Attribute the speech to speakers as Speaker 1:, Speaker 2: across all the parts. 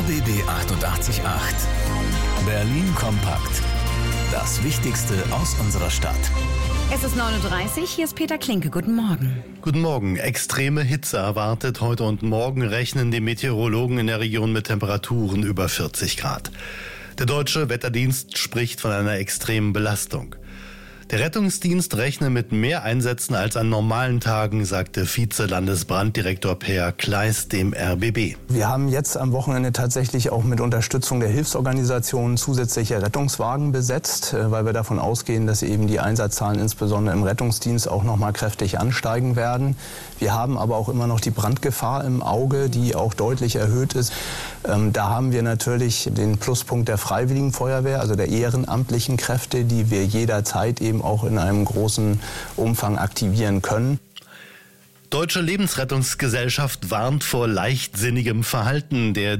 Speaker 1: RBB 888. Berlin kompakt. Das Wichtigste aus unserer Stadt.
Speaker 2: Es ist 9:30 Uhr, hier ist Peter Klinke. Guten Morgen.
Speaker 3: Guten Morgen. Extreme Hitze erwartet. Heute und morgen rechnen die Meteorologen in der Region mit Temperaturen über 40 Grad. Der Deutsche Wetterdienst spricht von einer extremen Belastung. Der Rettungsdienst rechne mit mehr Einsätzen als an normalen Tagen, sagte Vize-Landesbranddirektor Per Kleis dem RBB.
Speaker 4: Wir haben jetzt am Wochenende tatsächlich auch mit Unterstützung der Hilfsorganisationen zusätzliche Rettungswagen besetzt, weil wir davon ausgehen, dass eben die Einsatzzahlen insbesondere im Rettungsdienst auch noch mal kräftig ansteigen werden. Wir haben aber auch immer noch die Brandgefahr im Auge, die auch deutlich erhöht ist. Da haben wir natürlich den Pluspunkt der Freiwilligen Feuerwehr, also der ehrenamtlichen Kräfte, die wir jederzeit eben auch in einem großen Umfang aktivieren können.
Speaker 3: Deutsche Lebensrettungsgesellschaft warnt vor leichtsinnigem Verhalten. Der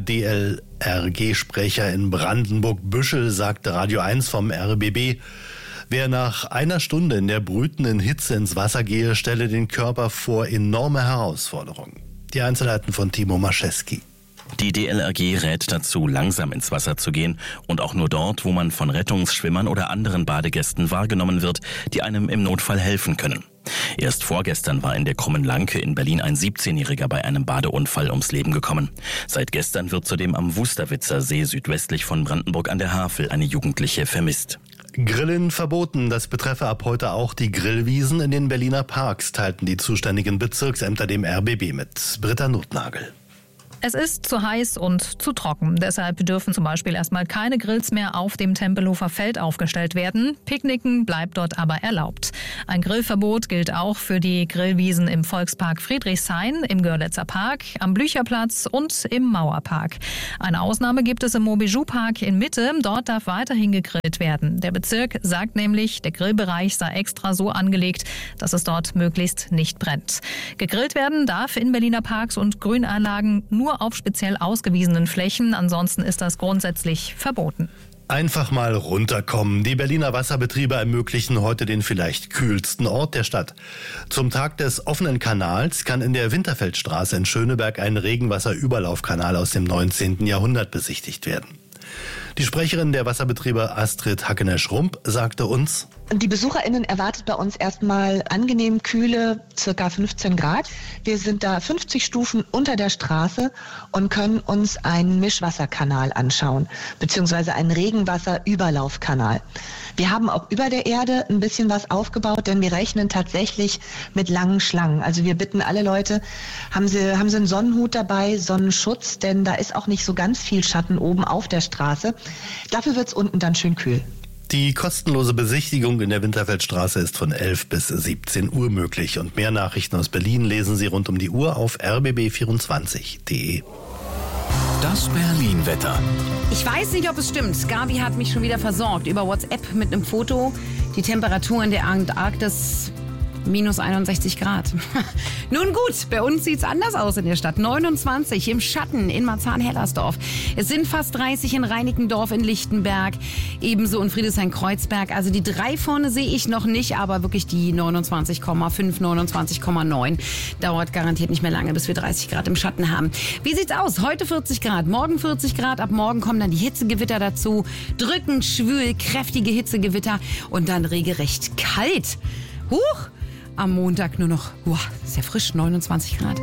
Speaker 3: DLRG-Sprecher in Brandenburg-Büschel sagte Radio 1 vom RBB, wer nach einer Stunde in der brütenden Hitze ins Wasser gehe, stelle den Körper vor enorme Herausforderungen. Die Einzelheiten von Timo Maschewski.
Speaker 5: Die DLRG rät dazu, langsam ins Wasser zu gehen und auch nur dort, wo man von Rettungsschwimmern oder anderen Badegästen wahrgenommen wird, die einem im Notfall helfen können. Erst vorgestern war in der Krummen Lanke in Berlin ein 17-Jähriger bei einem Badeunfall ums Leben gekommen. Seit gestern wird zudem am Wusterwitzer See südwestlich von Brandenburg an der Havel eine Jugendliche vermisst.
Speaker 3: Grillen verboten. Das betreffe ab heute auch die Grillwiesen in den Berliner Parks, teilten die zuständigen Bezirksämter dem RBB mit. Britta Nothnagel.
Speaker 6: Es ist zu heiß und zu trocken. Deshalb dürfen zum Beispiel erstmal keine Grills mehr auf dem Tempelhofer Feld aufgestellt werden. Picknicken bleibt dort aber erlaubt. Ein Grillverbot gilt auch für die Grillwiesen im Volkspark Friedrichshain, im Görlitzer Park, am Blücherplatz und im Mauerpark. Eine Ausnahme gibt es im Maubijou-Park in Mitte. Dort darf weiterhin gegrillt werden. Der Bezirk sagt nämlich, der Grillbereich sei extra so angelegt, dass es dort möglichst nicht brennt. Gegrillt werden darf in Berliner Parks und Grünanlagen nur auf speziell ausgewiesenen Flächen. Ansonsten ist das grundsätzlich verboten.
Speaker 3: Einfach mal runterkommen. Die Berliner Wasserbetriebe ermöglichen heute den vielleicht kühlsten Ort der Stadt. Zum Tag des offenen Kanals kann in der Winterfeldstraße in Schöneberg ein Regenwasserüberlaufkanal aus dem 19. Jahrhundert besichtigt werden. Die Sprecherin der Wasserbetriebe Astrid Hackener-Schrump sagte uns:
Speaker 7: Die BesucherInnen erwartet bei uns erstmal angenehm kühle, ca. 15 Grad. Wir sind da 50 Stufen unter der Straße und können uns einen Mischwasserkanal anschauen, beziehungsweise einen Regenwasserüberlaufkanal. Wir haben auch über der Erde ein bisschen was aufgebaut, denn wir rechnen tatsächlich mit langen Schlangen. Also wir bitten alle Leute, haben Sie einen Sonnenhut dabei, Sonnenschutz, denn da ist auch nicht so ganz viel Schatten oben auf der Straße. Dafür wird's unten dann schön kühl.
Speaker 3: Die kostenlose Besichtigung in der Winterfeldstraße ist von 11 bis 17 Uhr möglich. Und mehr Nachrichten aus Berlin lesen Sie rund um die Uhr auf rbb24.de.
Speaker 1: Das Berlin-Wetter.
Speaker 2: Ich weiß nicht, ob es stimmt. Gabi hat mich schon wieder versorgt über WhatsApp mit einem Foto. Die Temperatur in der Antarktis minus 61 Grad. Nun gut, bei uns sieht's anders aus in der Stadt. 29 im Schatten in Marzahn-Hellersdorf. Es sind fast 30 in Reinickendorf, in Lichtenberg, ebenso in Friedrichshain-Kreuzberg. Also die 3 vorne sehe ich noch nicht, aber wirklich die 29,5, 29,9. Dauert garantiert nicht mehr lange, bis wir 30 Grad im Schatten haben. Wie sieht's aus? Heute 40 Grad, morgen 40 Grad. Ab morgen kommen dann die Hitzegewitter dazu. Drückend, schwül, kräftige Hitzegewitter und dann regelrecht kalt. Huch! Am Montag nur noch, sehr frisch, 29 Grad.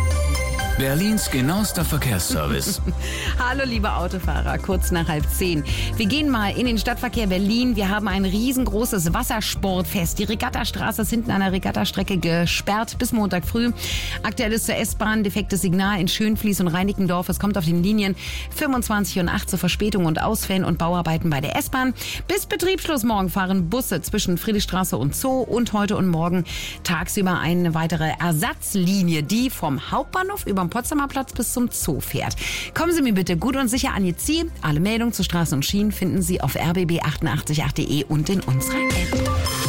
Speaker 1: Berlins genauester Verkehrsservice.
Speaker 2: Hallo liebe Autofahrer, kurz nach 9:30. Wir gehen mal in den Stadtverkehr Berlin. Wir haben ein riesengroßes Wassersportfest. Die Regattastraße ist hinten an der Regattastrecke gesperrt bis Montag früh. Aktuell ist zur S-Bahn defektes Signal in Schönfließ und Reinickendorf. Es kommt auf den Linien 25 und 8 zu Verspätungen und Ausfällen und Bauarbeiten bei der S-Bahn. Bis Betriebsschluss morgen fahren Busse zwischen Friedrichstraße und Zoo und heute und morgen tagsüber eine weitere Ersatzlinie, die vom Hauptbahnhof über den Potsdamer Platz bis zum Zoo fährt. Kommen Sie mir bitte gut und sicher an Ihr Ziel. Alle Meldungen zu Straßen und Schienen finden Sie auf rbb888.de und in unserer App.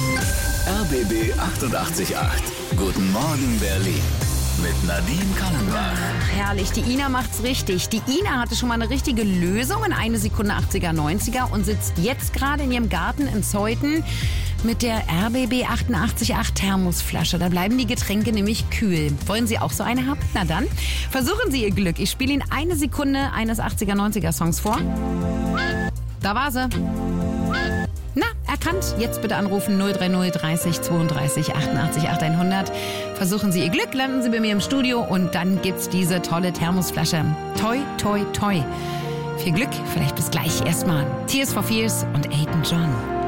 Speaker 1: RBB 888. Guten Morgen Berlin. Mit Nadine Kannenbach.
Speaker 2: Herrlich, die Ina macht's richtig. Die Ina hatte schon mal eine richtige Lösung in 1 Sekunde 80er, 90er und sitzt jetzt gerade in ihrem Garten in Zeuthen mit der RBB 888 Thermosflasche. Da bleiben die Getränke nämlich kühl. Wollen Sie auch so eine haben? Na dann, versuchen Sie Ihr Glück. Ich spiele Ihnen eine Sekunde eines 80er, 90er Songs vor. Da war sie. Na, erkannt. Jetzt bitte anrufen 030 30 32 88 100. Versuchen Sie Ihr Glück, landen Sie bei mir im Studio und dann gibt's diese tolle Thermosflasche. Toi, toi, toi. Viel Glück, vielleicht bis gleich erstmal. Tears for Fears und Elton John.